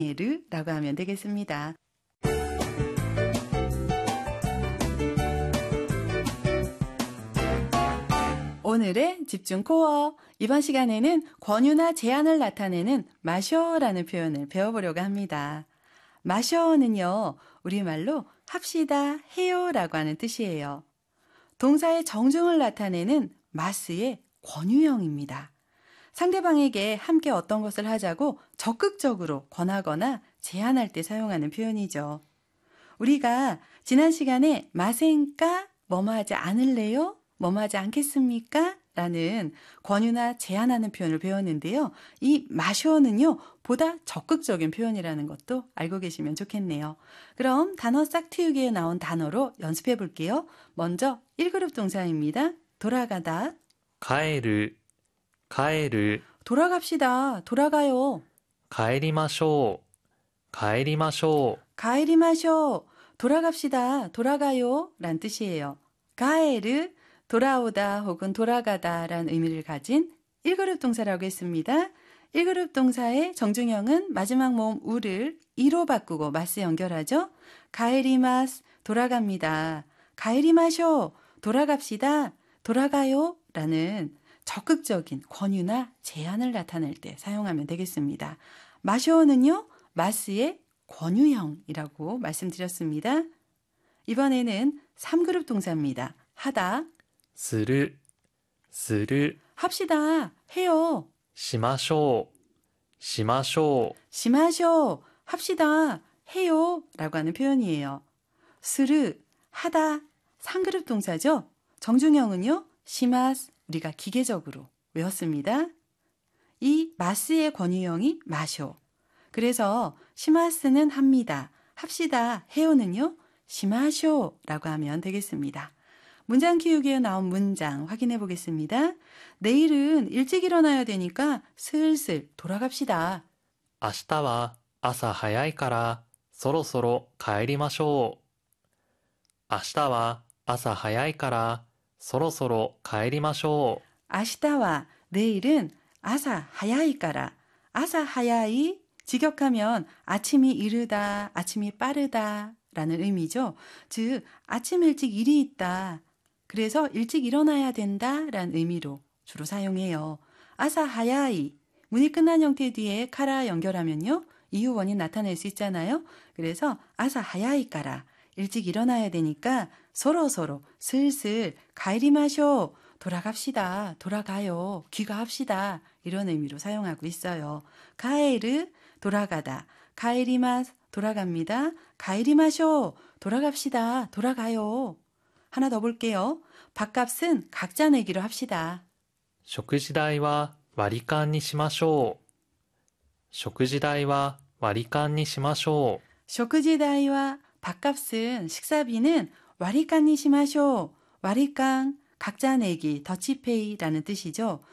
르라고 하면 되겠습니다. 오늘의 집중 코어. 이번 시간에는 권유나 제안을 나타내는 마셔라는 표현을 배워보려고 합니다. 마셔는요, 우리말로 합시다, 해요라고 하는 뜻이에요. 동사의 정중을 나타내는 마스의 권유형입니다. 상대방에게 함께 어떤 것을 하자고 적극적으로 권하거나 제안할 때 사용하는 표현이죠. 우리가 지난 시간에 마센까? 뭐뭐 하지 않을래요? 뭐뭐 하지 않겠습니까? 라는 권유나 제안하는 표현을 배웠는데요. 이 마쇼는요, 보다 적극적인 표현이라는 것도 알고 계시면 좋겠네요. 그럼 단어 싹트우기에 나온 단어로 연습해 볼게요. 먼저 1그룹 동사입니다. 돌아가다. 帰る、帰る、 돌아갑시다. 돌아가요. 帰りましょう、帰りましょう。 가에리마쇼. 돌아갑시다. 돌아가요. 란 뜻이에요. 가에르, 돌아오다 혹은 돌아가다 라는 의미를 가진 1그룹 동사라고 했습니다. 1그룹 동사의 정중형은 마지막 모음 우를 이로 바꾸고 마스 연결하죠. 가에리마스, 돌아갑니다. 가에리마쇼, 돌아갑시다. 돌아가요. 라는 적극적인 권유나 제안을 나타낼 때 사용하면 되겠습니다. 마쇼는요, 마스의 권유형이라고 말씀드렸습니다. 이번에는 3그룹 동사입니다. 하다. する、する、 합시다. 해요. しましょう、しましょう。 심하쇼. 합시다. 해요. 라고 하는 표현이에요. 스르, 하다. 3그룹 동사죠. 정중형은요, 시마스. 우리가 기계적으로 외웠습니다. 이 마스의 권유형이 마쇼. 그래서 시마스는 합니다. 합시다. 해요는요, 시마쇼라고 하면 되겠습니다. 문장 키우기에 나온 문장 확인해 보겠습니다. 내일은 일찍 일어나야 되니까 슬슬 돌아갑시다. 明日は朝早いからそろそろ帰りましょう。明日は朝早いからそろそろ帰りましょう。 아시다와 내일은 아사 하야이까라. 아사 하야이 직역하면 아침이 이르다, 아침이 빠르다 라는 의미죠. 즉 아침 일찍 일이 있다. 그래서 일찍 일어나야 된다 라는 의미로 주로 사용해요. 아사 하야이. 문이 끝난 형태 뒤에 카라 연결하면요, 이유 원인 나타낼 수 있잖아요. 그래서 아사 하야이까라. 일찍 일어나야 되니까 서로서로 슬슬 가이리마쇼. 돌아갑시다. 돌아가요. 귀가합시다. 이런 의미로 사용하고 있어요. 가에르, 돌아가다. 가에리마스, 돌아갑니다. 가에리마쇼. 돌아갑시다. 돌아가요. 하나 더 볼게요. 밥값은 각자 내기로 합시다. 食事代は割り勘にしましょう。食事代は割り勘にしましょう。 쇼크지다이와 밥값은 식사비는 와리칸니 시마쇼. 와리칸, 각자 내기, 더치페이라는 뜻이죠.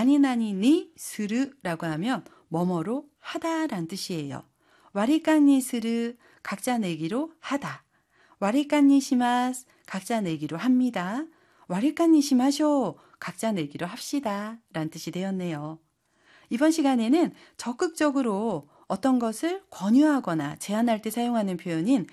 나니나니니 스르라고 하면 뭐뭐로 하다라는 뜻이에요. 와리칸니 스르, 각자 내기로 하다. 와리칸니 시마스, 각자 내기로 합니다. 와리칸니 시마쇼, 각자 내기로 합시다 라는 뜻이 되었네요. 이번 시간에는 적극적으로 어떤 것을 권유하거나 제안할 때 사용하는 표현인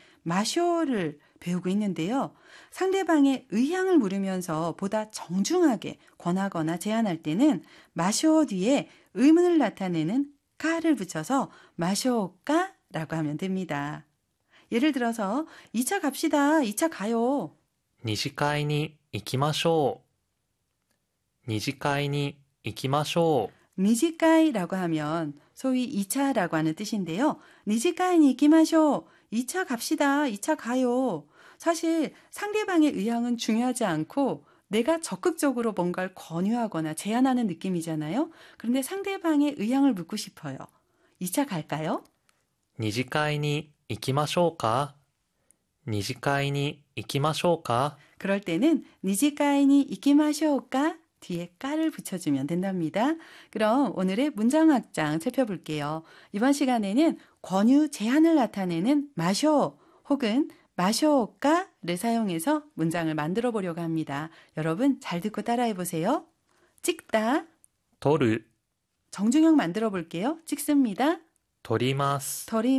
마쇼를 배우고 있는데요. 상대방의 의향을 물으면서 보다 정중하게 권하거나 제안할 때는 마쇼 뒤에 의문을 나타내는 까를 붙여서 마쇼까 라고 하면 됩니다. 예를 들어서 2차 갑시다. 2차 가요. 二次会に行きましょう。二次会に行きましょう。 니지까이라고 하면 소위 2차라고 하는 뜻인데요. 니지까이니 이키마쇼. 2차 갑시다. 2차 가요. 사실 상대방의 의향은 중요하지 않고 내가 적극적으로 뭔가를 권유하거나 제안하는 느낌이잖아요. 그런데 상대방의 의향을 묻고 싶어요. 2차 갈까요? 二次会に行きましょうか。二次会に行きましょうか。 그럴 때는 니지까이니 이키마쇼까 뒤에 까를 붙여주면 된답니다. 그럼 오늘의 문장 확장 살펴볼게요. 이번 시간에는 권유, 제안을 나타내는 마쇼 혹은 마쇼까를 사용해서 문장을 만들어 보려고 합니다. 여러분 잘 듣고 따라해 보세요. 찍다. 取る、 정중형 만들어 볼게요. 찍습니다. 取ります。 取り